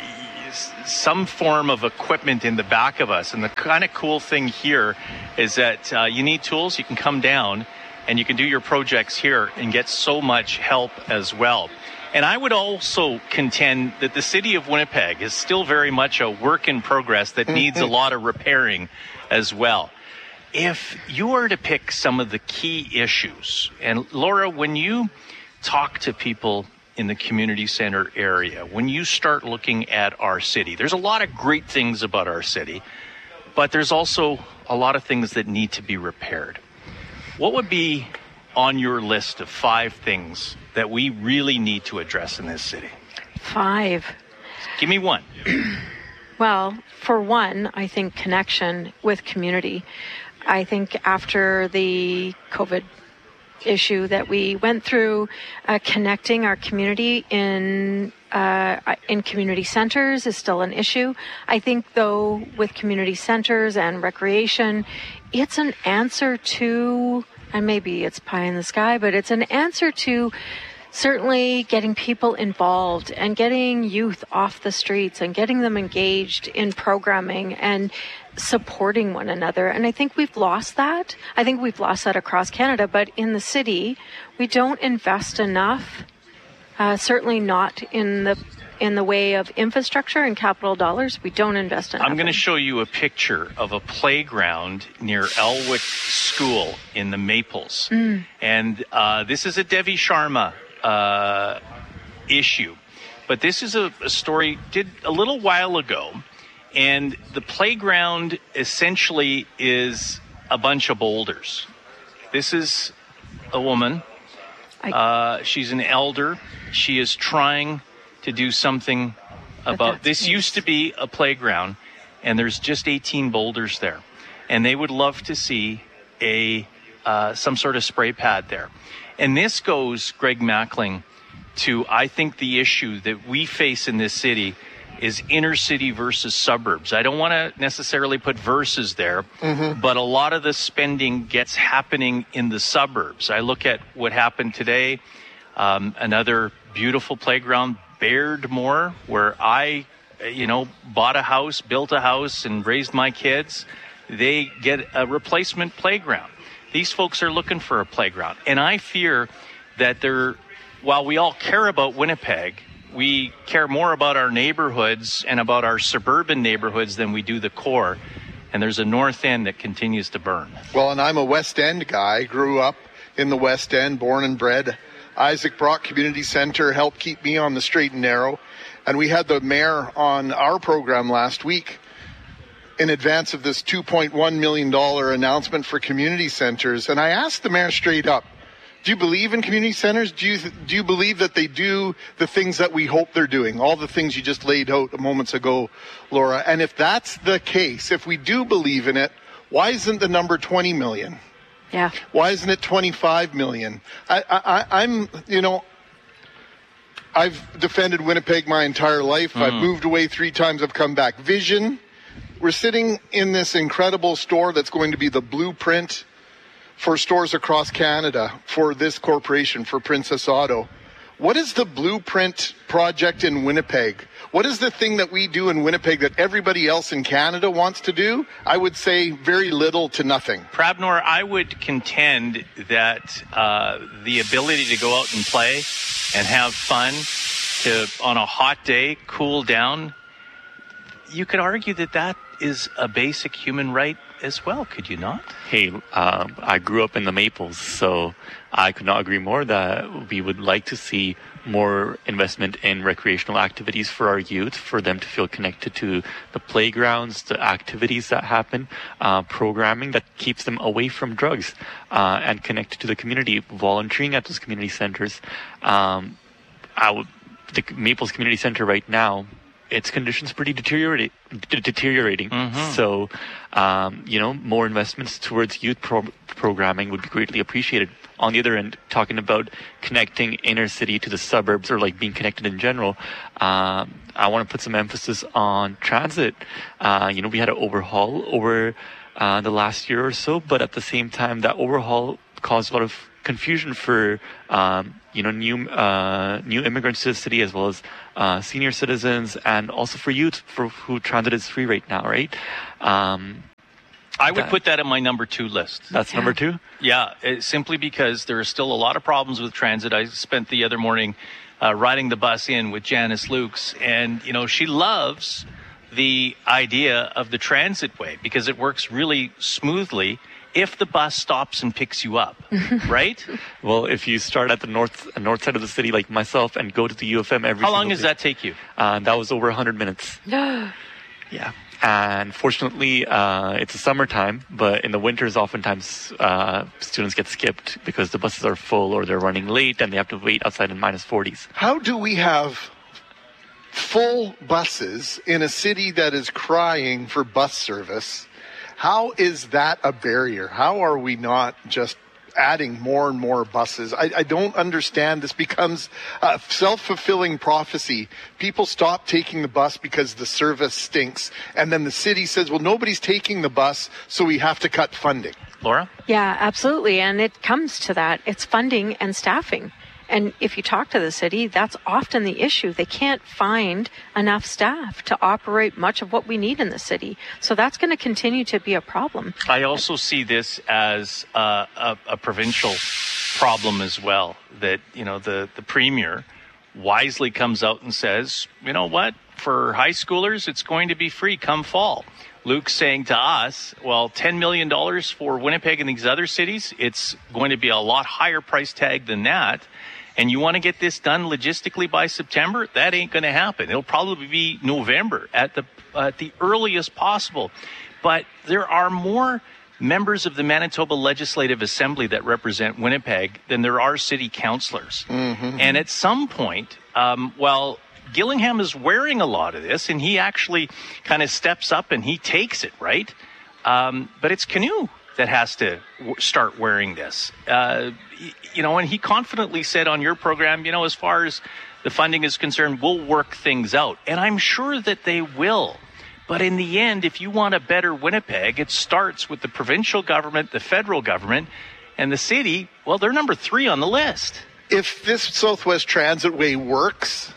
some form of equipment in the back of us. And the kind of cool thing here is that uh, you need tools, you can come down and you can do your projects here and get so much help as well. And I would also contend that the city of Winnipeg is still very much a work in progress that needs a lot of repairing as well. If you were to pick some of the key issues, and Laura, when you talk to people in the community center area, when you start looking at our city, there's a lot of great things about our city, but there's also a lot of things that need to be repaired. What would be on your list of five things that we really need to address in this city? Five. Give me one. Well, for one, I think connection with community. I think after the COVID issue that we went through, uh, connecting our community in uh, in community centers is still an issue. I think, though, with community centers and recreation, it's an answer to, and maybe it's pie in the sky, but it's an answer to certainly getting people involved and getting youth off the streets and getting them engaged in programming and supporting one another. And I think we've lost that. I think we've lost that across Canada, but in the city, we don't invest enough, uh, certainly not in the in the way of infrastructure and capital dollars. We don't invest enough. I'm going to show you a picture of a playground near Elwick School in the Maples. Mm. And uh, this is a Devi Sharma uh, issue. But this is a, a story did a little while ago. And the playground essentially is a bunch of boulders. This is a woman. Uh, she's an elder. She is trying to do something about this. Nice. Used to be a playground, and there's just eighteen boulders there. And they would love to see a uh, some sort of spray pad there. And this goes, Greg Mackling, to, I think, the issue that we face in this city is inner city versus suburbs. I don't want to necessarily put verses there, mm-hmm. but a lot of the spending gets happening in the suburbs. I look at what happened today, um, another beautiful playground, Bairdmore, where I, you know, bought a house, built a house, and raised my kids. They get a replacement playground. These folks are looking for a playground. And I fear that they're, while we all care about Winnipeg, we care more about our neighborhoods and about our suburban neighborhoods than we do the core. And there's a north end that continues to burn. Well, and I'm a West End guy. Grew up in the West End, born and bred. Isaac Brock Community Center helped keep me on the straight and narrow. And we had the mayor on our program last week in advance of this two point one million dollars announcement for community centers. And I asked the mayor straight up, do you believe in community centers? Do you do you believe that they do the things that we hope they're doing? All the things you just laid out moments ago, Laura. And if that's the case, if we do believe in it, why isn't the number twenty million? Yeah. Why isn't it twenty-five million? I, I, I'm, you know, I've defended Winnipeg my entire life. Mm. I've moved away three times. I've come back. Vision. We're sitting in this incredible store that's going to be the blueprint for stores across Canada for this corporation, for Princess Auto. What is the blueprint project in Winnipeg? What is the thing that we do in Winnipeg that everybody else in Canada wants to do? I would say very little to nothing. Prabnor, I would contend that uh, the ability to go out and play and have fun, to on a hot day cool down, you could argue that that is a basic human right as well, could you not? Hey, uh, I grew up in the Maples, so I could not agree more that we would like to see more investment in recreational activities for our youth, for them to feel connected to the playgrounds, the activities that happen, uh, programming that keeps them away from drugs, uh, and connected to the community, volunteering at those community centers. Um, I would, the Maples Community Center right now, its conditions pretty deteriorating. deteriorating. Mm-hmm. So um, you know, more investments towards youth pro- programming would be greatly appreciated. On the other end, talking about connecting inner city to the suburbs or like being connected in general, um, I want to put some emphasis on transit. Uh, you know, we had an overhaul over uh, the last year or so, but at the same time, that overhaul caused a lot of confusion for um, you know new uh, new immigrants to the city, as well as uh, senior citizens, and also for youth for who transit is free right now, right? Um, I would that, put that in my number two list. That's yeah. number two? Yeah, it, simply because there are still a lot of problems with transit. I spent the other morning uh, riding the bus in with Janice Lukes, and, you know, she loves the idea of the transit way because it works really smoothly if the bus stops and picks you up, right? Well, if you start at the north north side of the city like myself and go to the U of M every How long does that take you? Uh, that was over one hundred minutes. Yeah. And fortunately, uh, it's the summertime, but in the winters, oftentimes uh, students get skipped because the buses are full or they're running late and they have to wait outside in minus forties. How do we have full buses in a city that is crying for bus service? How is that a barrier? How are we not just adding more and more buses? I, I don't understand. This becomes a self-fulfilling prophecy. People stop taking the bus because the service stinks. And then the city says, well, nobody's taking the bus, so we have to cut funding. Laura? Yeah, absolutely. And it comes to that. It's funding and staffing. And if you talk to the city, that's often the issue. They can't find enough staff to operate much of what we need in the city. So that's going to continue to be a problem. I also see this as uh, a, a provincial problem as well, that, you know, the, the premier wisely comes out and says, you know what, for high schoolers, it's going to be free come fall. Luke's saying to us, well, ten million dollars for Winnipeg and these other cities, it's going to be a lot higher price tag than that. And you want to get this done logistically by September? That ain't going to happen. It'll probably be November at the at the earliest possible. But there are more members of the Manitoba Legislative Assembly that represent Winnipeg than there are city councillors. Mm-hmm. And at some point, um, well, Gillingham is wearing a lot of this, and he actually kind of steps up and he takes it, right? Um, but it's Canoe that has to w- start wearing this. Uh, y- you know, and he confidently said on your program, you know, as far as the funding is concerned, we'll work things out. And I'm sure that they will. But in the end, if you want a better Winnipeg, it starts with the provincial government, the federal government, and the city. Well, they're number three on the list. If this Southwest Transitway works,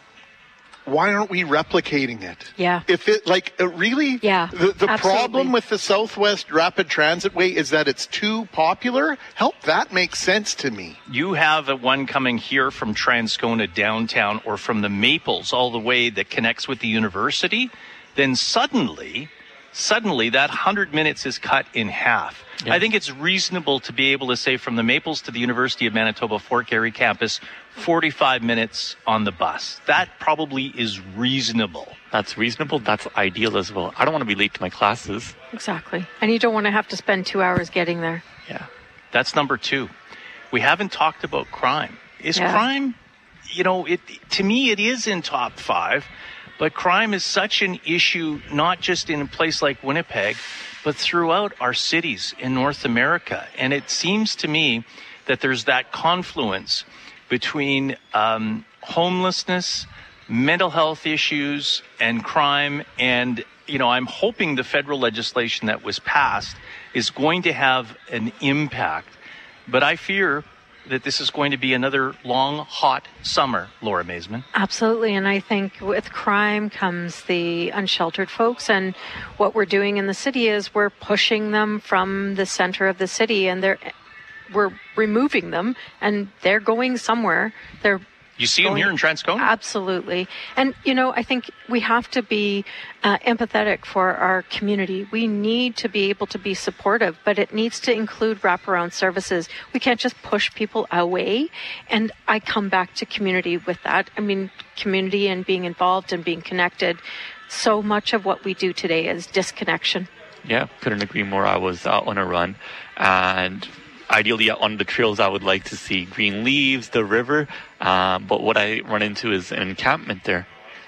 why aren't we replicating it? Yeah. If it, like, uh, really? Yeah. The, the absolutely. problem with the Southwest Rapid Transitway is that it's too popular. Help that make sense to me. You have a one coming here from Transcona downtown or from the Maples all the way that connects with the university. Then suddenly, suddenly that one hundred minutes is cut in half. Yeah. I think it's reasonable to be able to say from the Maples to the University of Manitoba Fort Garry campus, forty-five minutes on the bus. That probably is reasonable. That's reasonable. That's ideal as well. I don't want to be late to my classes. Exactly. And you don't want to have to spend two hours getting there. Yeah. That's number two. We haven't talked about crime. Is yeah. crime, you know, it to me it is in top five. But crime is such an issue, not just in a place like Winnipeg, but throughout our cities in North America. And it seems to me that there's that confluence between um, homelessness, mental health issues, and crime. And, you know, I'm hoping the federal legislation that was passed is going to have an impact. But I fear that this is going to be another long, hot summer, Laura Maisman. Absolutely. And I think with crime comes the unsheltered folks. And what we're doing in the city is we're pushing them from the center of the city, and they're we're removing them, and they're going somewhere. They're You see them here in Transcona? Absolutely. And, you know, I think we have to be uh, empathetic for our community. We need to be able to be supportive, but it needs to include wraparound services. We can't just push people away. And I come back to community with that. I mean, community and being involved and being connected. So much of what we do today is disconnection. Yeah, couldn't agree more. I was out on a run, and ideally on the trails I would like to see green leaves, the river, um, but what I run into is an encampment there.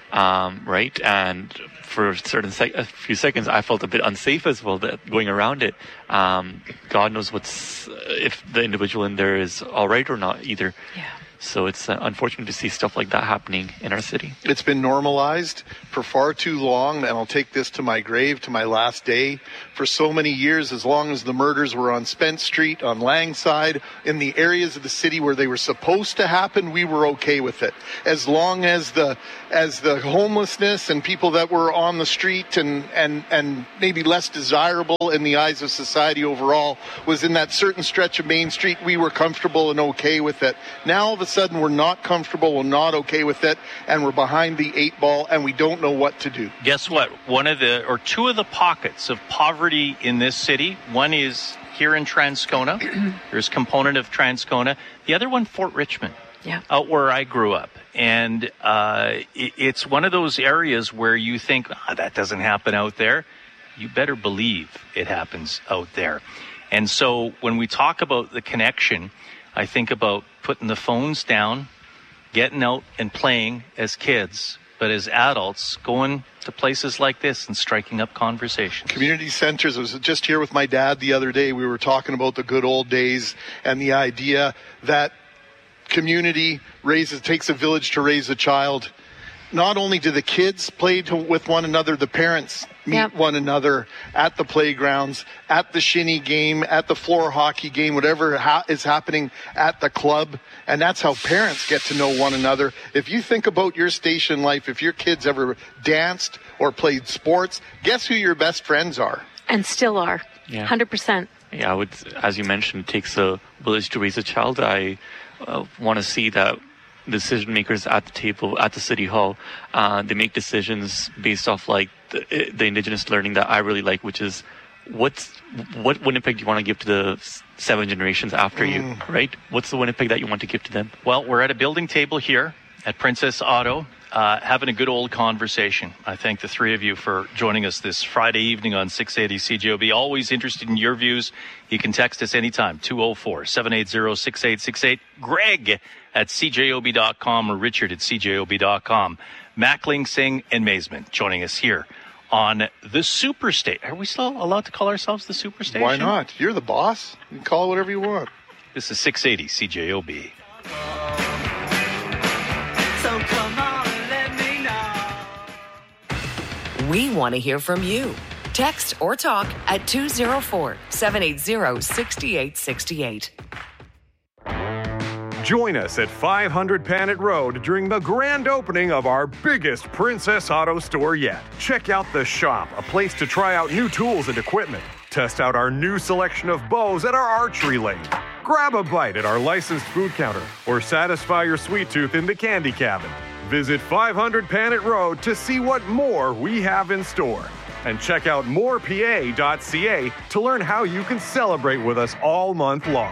um, right? And for a certain sec- a few seconds, I felt a bit unsafe as well that going around it. Um, God knows what's if the individual in there is all right or not either. Yeah. So it's uh, unfortunate to see stuff like that happening in our city. It's been normalized for far too long, and I'll take this to my grave, to my last day. For so many years, as long as the murders were on Spence Street, on Langside, in the areas of the city where they were supposed to happen, we were okay with it. As long as the as the homelessness and people that were on the street and, and, and maybe less desirable in the eyes of society overall was in that certain stretch of Main Street, we were comfortable and okay with it. Now, all of a sudden, we're not comfortable, we're not okay with it, and we're behind the eight ball, and we don't know what to do. Guess what? One of the, or two of the pockets of poverty in this city, one is here in Transcona. There's a component of Transcona. The other one, Fort Richmond. Yeah. Out where I grew up. And uh, it, it's one of those areas where you think, oh, that doesn't happen out there. You better believe it happens out there. And so when we talk about the connection, I think about putting the phones down, getting out and playing as kids, but as adults, going to places like this and striking up conversations. Community centers. I was just here with my dad the other day. We were talking about the good old days and the idea that community raises takes a village to raise a child. Not only do the kids play to, with one another, the parents meet yep. one another at the playgrounds, at the shinny game, at the floor hockey game, whatever ha- is happening at the club. And that's how parents get to know one another. If you think about your station life, if your kids ever danced or played sports, guess who your best friends are? And still are. Yeah. one hundred percent. Yeah, I would, as you mentioned, it takes a village to raise a child. I uh, want to see that decision makers at the table at the city hall, uh, they make decisions based off like the, the indigenous learning that I really like, which is what's what Winnipeg do you want to give to the seven generations after mm. you, right? What's the Winnipeg that you want to give to them? Well, we're at a building table here at Princess Auto, uh, having a good old conversation. I thank the three of you for joining us this Friday evening on six eighty C J O B. Always interested in your views. You can text us anytime, two oh four, seven eight zero, six eight six eight. Greg at C J O B dot com or Richard at C J O B dot com. Mackling, Singh, and Maisman joining us here on the Superstation. Are we still allowed to call ourselves the Superstation? Why not? You're the boss. You can call it whatever you want. This is six eighty C J O B. So come on and let me know. We want to hear from you. Text or talk at two oh four, seven eight zero, six eight six eight. Join us at five hundred Panet Road during the grand opening of our biggest Princess Auto store yet. Check out the shop, a place to try out new tools and equipment. Test out our new selection of bows at our archery lane. Grab a bite at our licensed food counter or satisfy your sweet tooth in the candy cabin. Visit five hundred Panet Road to see what more we have in store. And check out more p a dot c a to learn how you can celebrate with us all month long.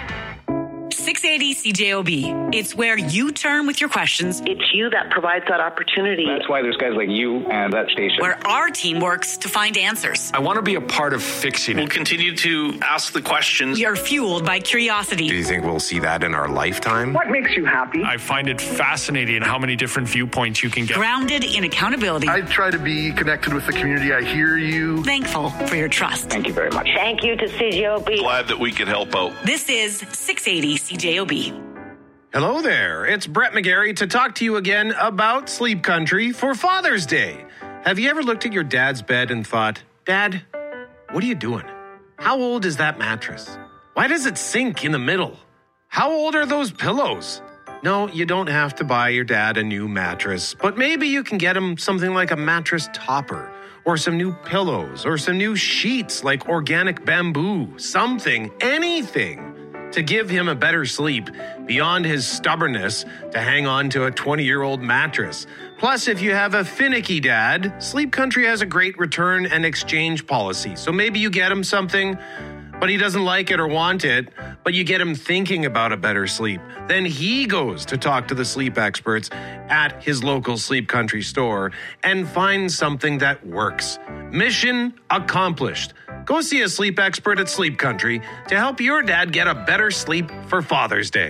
six eighty C J O B. It's where you turn with your questions. It's you that provides that opportunity. That's why there's guys like you and that station. Where our team works to find answers. I want to be a part of fixing it. We'll continue to ask the questions. We are fueled by curiosity. Do you think we'll see that in our lifetime? What makes you happy? I find it fascinating how many different viewpoints you can get. Grounded in accountability. I try to be connected with the community. I hear you. Thankful for your trust. Thank you very much. Thank you to C J O B. Glad that we could help out. This is six eighty C J O B. Hello there, it's Brett McGarry to talk to you again about Sleep Country for Father's Day. Have you ever looked at your dad's bed and thought, Dad, what are you doing? How old is that mattress? Why does it sink in the middle? How old are those pillows? No, you don't have to buy your dad a new mattress, but maybe you can get him something like a mattress topper, or some new pillows, or some new sheets like organic bamboo, something, anything to give him a better sleep beyond his stubbornness to hang on to a twenty-year-old mattress. Plus, if you have a finicky dad, Sleep Country has a great return and exchange policy. So maybe you get him something, but he doesn't like it or want it, but you get him thinking about a better sleep. Then he goes to talk to the sleep experts at his local Sleep Country store and finds something that works. Mission accomplished. Go see a sleep expert at Sleep Country to help your dad get a better sleep for Father's Day.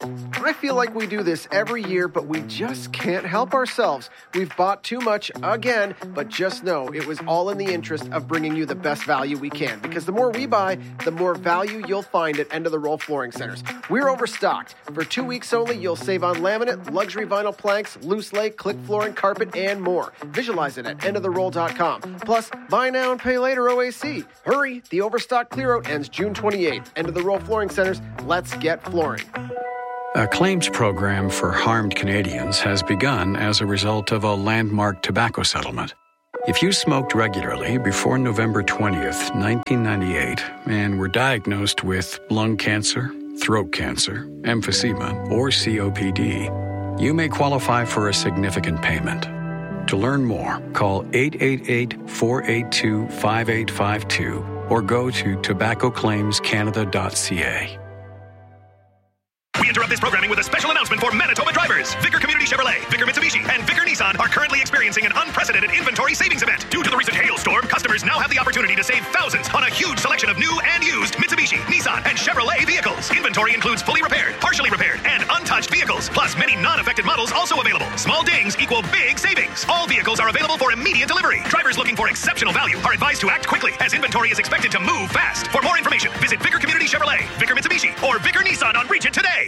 I feel like we do this every year, but we just can't help ourselves. We've bought too much again, but just know it was all in the interest of bringing you the best value we can. Because the more we buy, the more value you'll find at End of the Roll Flooring Centers. We're overstocked. For two weeks only, you'll save on laminate, luxury vinyl planks, loose lay, click flooring, carpet, and more. Visualize it at end of the roll dot com. Plus, buy now and pay later O A C. Hurry, the overstock clear-out ends June twenty-eighth. End of the Roll Flooring Centers, let's get flooring. A claims program for harmed Canadians has begun as a result of a landmark tobacco settlement. If you smoked regularly before November twentieth, nineteen ninety-eight, and were diagnosed with lung cancer, throat cancer, emphysema, or C O P D, you may qualify for a significant payment. To learn more, call eight eight eight, four eight two, five eight five two or go to tobacco claims canada dot c a. We interrupt this programming with a special announcement for Manitoba drivers. Vicar Community Chevrolet, Vicar Mitsubishi, and Vicar Nissan are currently experiencing an unprecedented inventory savings event. Due to the recent hailstorm, customers now have the opportunity to save thousands on a huge selection of new and used Mitsubishi, Nissan, and Chevrolet vehicles. Inventory includes fully repaired, partially repaired, and untouched vehicles, plus many non-affected models also available. Small dings equal big savings. All vehicles are available for immediate delivery. Drivers looking for exceptional value are advised to act quickly, as inventory is expected to move fast. For more information, visit Vicar Community Chevrolet, Vicar Mitsubishi, or Vicar Nissan on Regent today.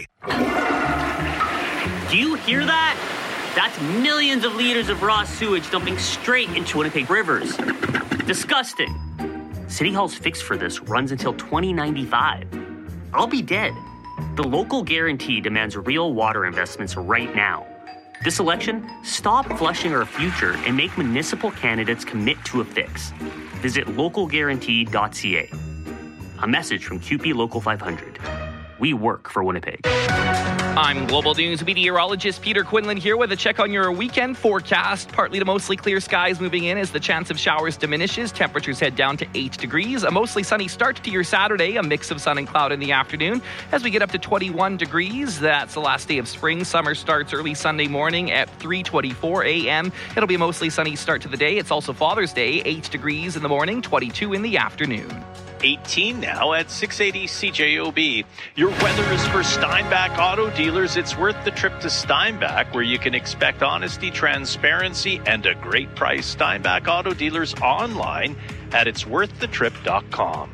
Do you hear that? That's millions of liters of raw sewage dumping straight into Winnipeg rivers. Disgusting. City Hall's fix for this runs until twenty ninety-five. I'll be dead. The local guarantee demands real water investments right now. This election, stop flushing our future and make municipal candidates commit to a fix. Visit local guarantee dot c a. A message from Q P Local five hundred. We work for Winnipeg. I'm Global News meteorologist Peter Quinlan here with a check on your weekend forecast. Partly to mostly clear skies moving in as the chance of showers diminishes. Temperatures head down to eight degrees. A mostly sunny start to your Saturday. A mix of sun and cloud in the afternoon. As we get up to twenty-one degrees, that's the last day of spring. Summer starts early Sunday morning at three twenty-four a.m. It'll be a mostly sunny start to the day. It's also Father's Day. eight degrees in the morning, twenty-two in the afternoon. eighteen now at six eighty C J O B. Your weather is for Steinbach Auto Dealers. It's worth the trip to Steinbach, where you can expect honesty, transparency, and a great price. Steinbach Auto Dealers online at its worth the trip dot com.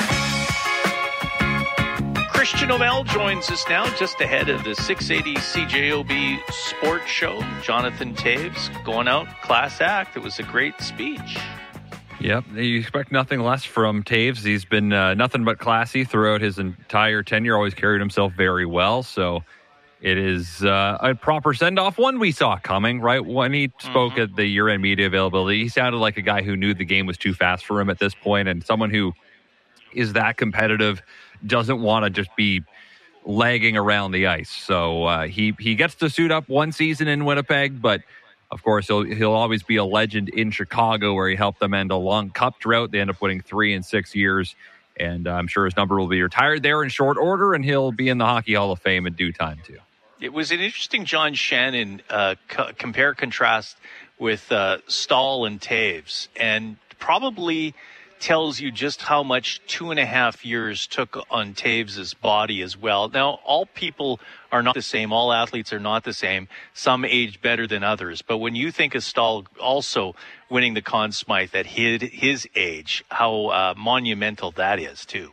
Christian O'Mell joins us now just ahead of the six eighty C J O B Sports Show. Jonathan Toews going out, class act. It was a great speech. Yep, you expect nothing less from Toews. He's been uh, nothing but classy throughout his entire tenure, always carried himself very well. So it is uh, a proper send-off, one we saw coming, right? When he spoke mm-hmm. at the year-end media availability, he sounded like a guy who knew the game was too fast for him at this point, and someone who is that competitive doesn't want to just be lagging around the ice. So uh, he, he gets to suit up one season in Winnipeg, but of course, he'll he'll always be a legend in Chicago, where he helped them end a long cup drought. They end up winning three in six years, and uh, I'm sure his number will be retired there in short order, and he'll be in the Hockey Hall of Fame in due time, too. It was an interesting John Shannon uh, co- compare contrast with uh, Stahl and Toews, and probably tells you just how much two and a half years took on Toews' body as well. Now, all people are not the same. All athletes are not the same. Some age better than others. But when you think of Stahl also winning the Conn Smythe at his, his age, how uh, monumental that is, too.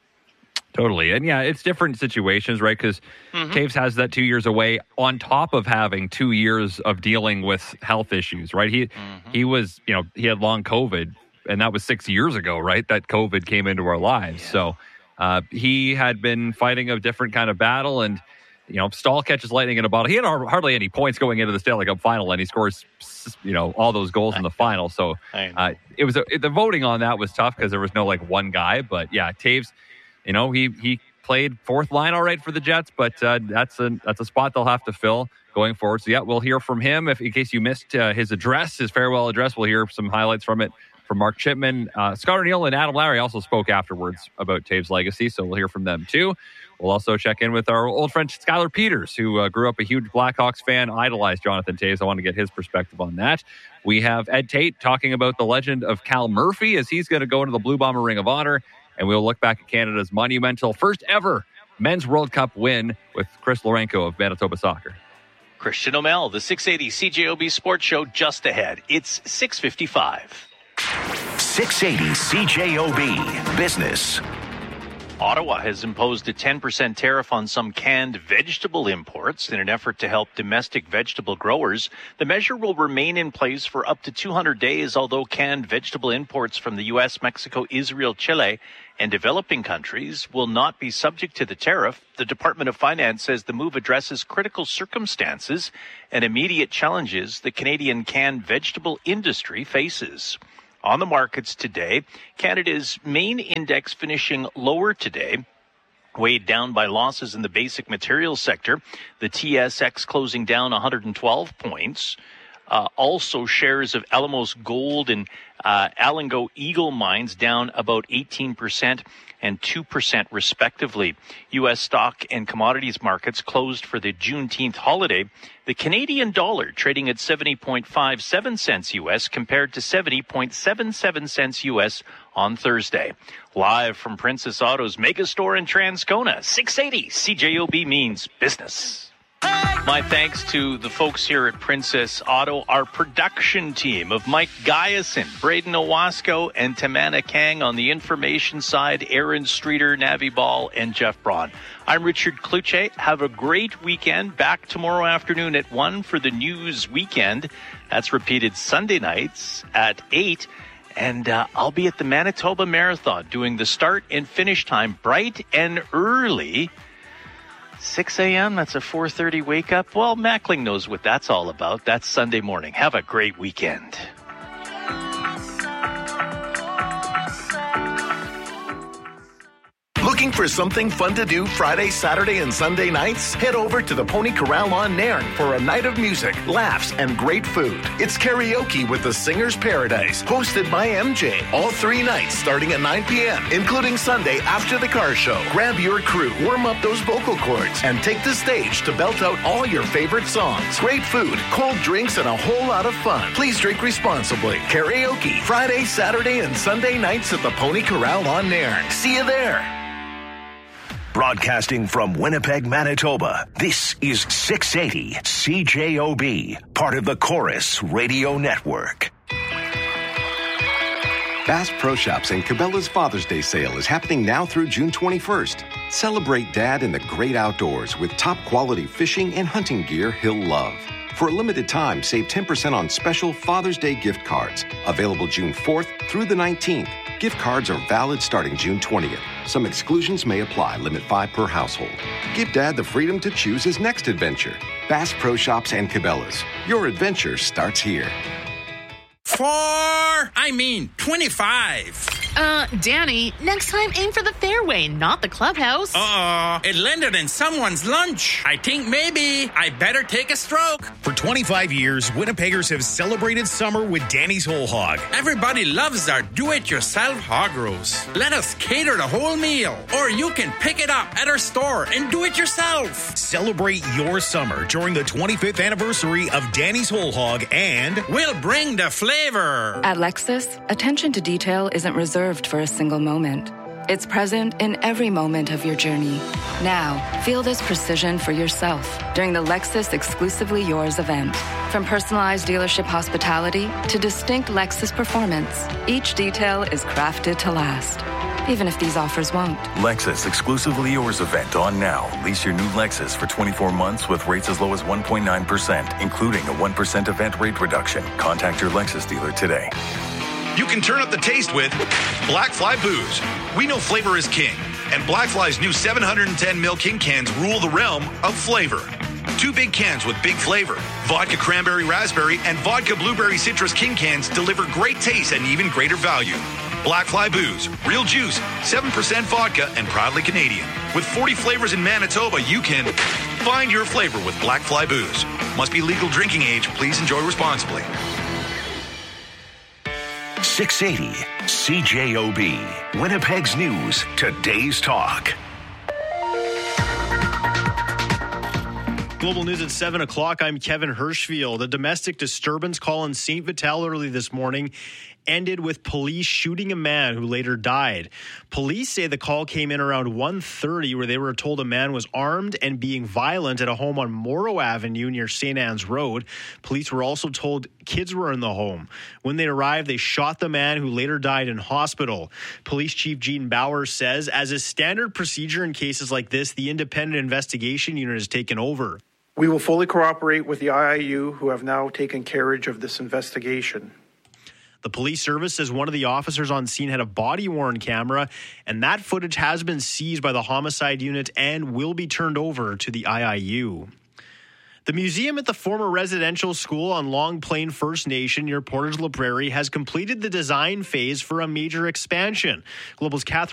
Totally. And yeah, it's different situations, right? Because mm-hmm. Toews has that two years away on top of having two years of dealing with health issues, right? He mm-hmm. he was, you know, he had long COVID, and that was six years ago, right? That COVID came into our lives. Yeah. So uh, he had been fighting a different kind of battle, and, you know, Stahl catches lightning in a bottle. He had hardly any points going into the Stanley Cup final, and he scores, you know, all those goals in the final. So uh, it was a, the voting on that was tough because there was no, like, one guy. But, yeah, Toews, you know, he he played fourth line all right for the Jets, but uh, that's a that's a spot they'll have to fill going forward. So, yeah, we'll hear from him. If in case you missed uh, his address, his farewell address, we'll hear some highlights from it from Mark Chipman. Uh, Scott O'Neill and Adam Lowry also spoke afterwards about Toews' legacy, so we'll hear from them too. We'll also check in with our old friend Skylar Peters, who uh, grew up a huge Blackhawks fan, idolized Jonathan Toews. I want to get his perspective on that. We have Ed Tate talking about the legend of Cal Murphy as he's going to go into the Blue Bomber Ring of Honor, and we'll look back at Canada's monumental first ever men's World Cup win with Chris Lorenko of Manitoba Soccer. Christian O'Mell, the six eighty C J O B Sports Show just ahead. It's six fifty-five. six eighty C J O B Business. Ottawa has imposed a ten percent tariff on some canned vegetable imports in an effort to help domestic vegetable growers. The measure will remain in place for up to two hundred days, although canned vegetable imports from the U S, Mexico, Israel, Chile, and developing countries will not be subject to the tariff. The Department of Finance says the move addresses critical circumstances and immediate challenges the Canadian canned vegetable industry faces. On the markets today, Canada's main index finishing lower today, weighed down by losses in the basic materials sector. The T S X closing down one hundred twelve points. Uh, also, shares of Alamos Gold and uh, Alingo Eagle mines down about eighteen percent and two percent respectively. U S stock and commodities markets closed for the Juneteenth holiday. The Canadian dollar trading at seventy point five seven cents U S compared to seventy point seven seven cents U S on Thursday. Live from Princess Auto's Megastore in Transcona, six eighty C J O B means business. My thanks to the folks here at Princess Auto, our production team of Mike Guyson, Braden Owasco, and Tamana Kang on the information side, Aaron Streeter, Navi Ball, and Jeff Braun. I'm Richard Kluche. Have a great weekend. Back tomorrow afternoon at one for the News Weekend. That's repeated Sunday nights at eight. And uh, I'll be at the Manitoba Marathon doing the start and finish time bright and early. six a.m., that's a four thirty wake up. Well, Mackling knows what that's all about. That's Sunday morning. Have a great weekend. Looking for something fun to do Friday, Saturday, and Sunday nights? Head over to the Pony Corral on Nairn for a night of music, laughs, and great food. It's karaoke with the Singer's Paradise, hosted by M J. All three nights starting at nine p.m., including Sunday after the car show. Grab your crew, warm up those vocal cords, and take the stage to belt out all your favorite songs. Great food, cold drinks, and a whole lot of fun. Please drink responsibly. Karaoke, Friday, Saturday, and Sunday nights at the Pony Corral on Nairn. See you there. Broadcasting from Winnipeg, Manitoba, this is six eighty C J O B, part of the Chorus Radio Network. Bass Pro Shops and Cabela's Father's Day sale is happening now through June twenty-first. Celebrate Dad in the great outdoors with top quality fishing and hunting gear he'll love. For a limited time, save ten percent on special Father's Day gift cards. Available June fourth through the nineteenth. Gift cards are valid starting June twentieth. Some exclusions may apply. Limit five per household. Give Dad the freedom to choose his next adventure. Bass Pro Shops and Cabela's. Your adventure starts here. Four, I mean twenty-five. Uh, Danny, next time aim for the fairway, not the clubhouse. Uh-oh, it landed in someone's lunch. I think maybe I better take a stroke. For twenty-five years, Winnipeggers have celebrated summer with Danny's Whole Hog. Everybody loves our do-it-yourself hog roast. Let us cater the whole meal, or you can pick it up at our store and do it yourself. Celebrate your summer during the twenty-fifth anniversary of Danny's Whole Hog, and we'll bring the flavor. At Lexus, attention to detail isn't reserved for a single moment. It's present in every moment of your journey. Now, feel this precision for yourself during the Lexus Exclusively Yours event. From personalized dealership hospitality to distinct Lexus performance, each detail is crafted to last, even if these offers won't. Lexus Exclusively Yours event on now. Lease your new Lexus for twenty-four months with rates as low as one point nine percent, including a one percent event rate reduction. Contact your Lexus dealer today. You can turn up the taste with Black Fly Booze. We know flavor is king, and Black Fly's new seven hundred ten milliliter king cans rule the realm of flavor. Two big cans with big flavor. Vodka Cranberry Raspberry and Vodka Blueberry Citrus king cans deliver great taste and even greater value. Black Fly Booze, real juice, seven percent vodka, and proudly Canadian. With forty flavors in Manitoba, you can find your flavor with Black Fly Booze. Must be legal drinking age. Please enjoy responsibly. six eighty C J O B, Winnipeg's News, Today's Talk. Global News at seven o'clock. I'm Kevin Hirschfield. A domestic disturbance call in Saint Vital early this morning ended with police shooting a man who later died. Police say the call came in around one thirty, where they were told a man was armed and being violent at a home on Morrow Avenue near Saint Anne's Road. Police were also told kids were in the home. When they arrived, they shot the man who later died in hospital. Police Chief Gene Bauer says, as is standard procedure in cases like this, the independent investigation unit has taken over. We will fully cooperate with the I I U, who have now taken carriage of this investigation. The police service says one of the officers on scene had a body-worn camera, and that footage has been seized by the homicide unit and will be turned over to the I I U. The museum at the former residential school on Long Plain First Nation near Portage La Prairie has completed the design phase for a major expansion. Global's Catherine